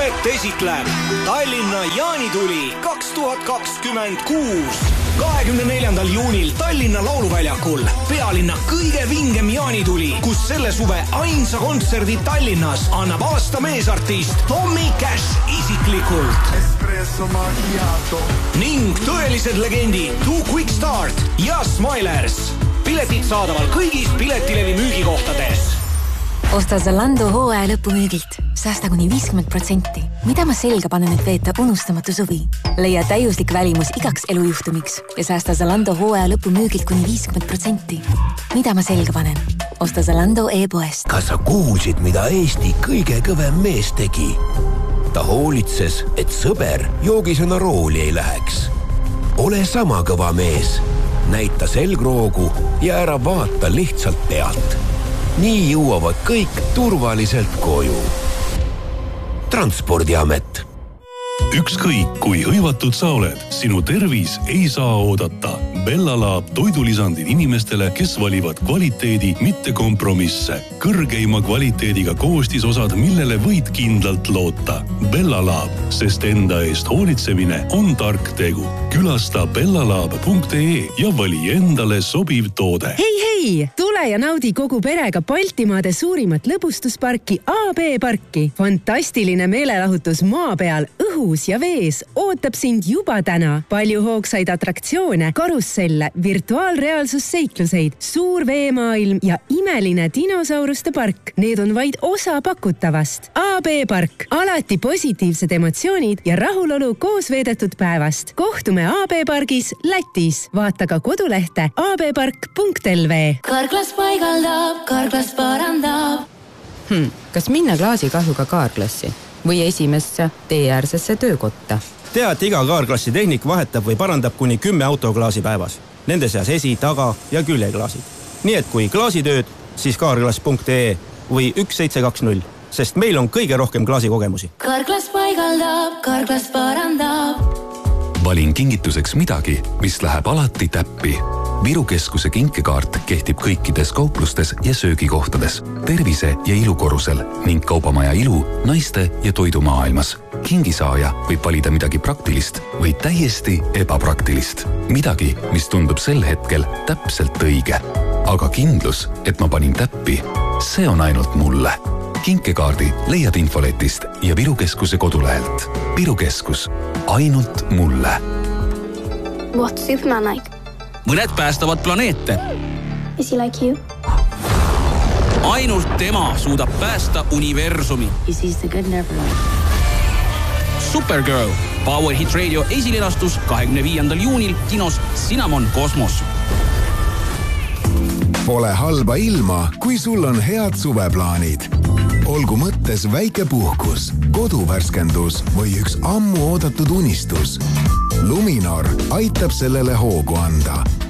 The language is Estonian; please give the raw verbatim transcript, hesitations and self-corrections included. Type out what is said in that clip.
Direkt esitleb Tallinna jaanituli kaks tuhat kakskümmend kuus. kahekümne neljandal juunil Tallinna lauluväljakul pealinna kõige vingem jaanituli, kus selle suve ainsa kontserdi Tallinnas annab aasta meesartist Tommy Cash isiklikult. Ning tõelised legendid Too Quick Start ja Smilers. Piletid saadaval kõigis piletilevi müügikohtades. Osta Zalando hooaja lõpumüügilt. Säästa kuni viiskümmend protsenti. Mida ma selga panen, et veeta unustamatu suvi? Leia täiuslik välimus igaks elujuhtumiks ja säästa Zalando hooaja lõpumüügilt kuni viiskümmend protsenti. Mida ma selga panen? Osta Zalando e-poest. Kas sa kuulsid, mida Eesti kõige kõvem mees tegi? Ta hoolitses, et sõber joogisena rooli ei läheks. Ole sama kõva mees. Näita selgroogu ja ära vaata lihtsalt pealt. Nii jõuavad kõik turvaliselt koju. Transpordiamet. Ükskõik, kui hõivatud sa oled, sinu tervis ei saa oodata. Bellalaab toidulisandid inimestele, kes valivad kvaliteedi, mitte kompromisse. Kõrgeima kvaliteediga koostisosad, millele võid kindlalt loota. Bellalaab, sest enda eest hoolitsemine on tark tegu. Külasta bellalaab punkt ee ja vali endale sobiv toode. Hei, hei! Tule ja naudi kogu perega Baltimaade suurimat lõbustusparki A B parki. Fantastiline meelelahutus maa peal, õhus ja vees ootab sind juba täna. Palju hoogsaid atraktsioone, karusselle, virtuaalreaalsusseikluseid, suur veemaailm ja imeline dinosauruste park. Need on vaid osa pakutavast. A B park. Alati positiivsed emotsioonid ja rahulolu koos veedetud päevast. Kohtume A B pargis Lätis. Vaata ka kodulehte a b park punkt l v. Karklas paigaldab, Karklas parandab. Hmm, kas minna klaasikahjuga kaarklassi või esimesse teeäärsesse töökotta? Tea, et iga kaarklassi tehnik vahetab või parandab kuni kümme autoklaasi päevas. Nende seas esi, taga ja küljeklaasid. Nii et kui klaasitööd, siis kaarklass punkt ee või üks seitse kaks null, sest meil on kõige rohkem klaasikogemusi. Karklas paigaldab, Karklas parandab. Valin kingituseks midagi, mis läheb alati täppi. Viru Keskuse kinkekaart kehtib kõikides kauplustes ja söögikohtades, tervise- ja ilukorrusel ning kaubamaja ilu, naiste ja toidumaailmas. Kingisaaja võib valida midagi praktilist või täiesti ebapraktilist. Midagi, mis tundub sel hetkel täpselt õige. Aga kindlus, et ma panin täppi, see on ainult mulle. Kinkekaardi leiad infoletist ja Viru Keskuse kodulehelt. Viru Keskus. Ainult mulle. What's Superman like? Mõned päästavad planeete. Is he like you? Ainult tema suudab päästa universumi. He sees the good in everyone. Supergirl. Power Hit Radio esilinastus kahekümne viiendal juunil kinos Cinnamon Kosmos. Pole halba ilma, kui sul on head suveplaanid. Olgu mõttes väike puhkus, koduvärskendus või üks ammu oodatud unistus. Luminor aitab sellele hoogu anda.